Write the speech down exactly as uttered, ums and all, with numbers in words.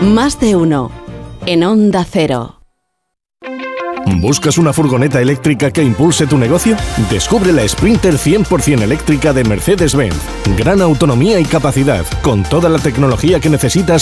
Más de uno. En Onda Cero. ¿Buscas una furgoneta eléctrica que impulse tu negocio? Descubre la Sprinter cien por ciento eléctrica de Mercedes-Benz. Gran autonomía y capacidad, con toda la tecnología que necesitas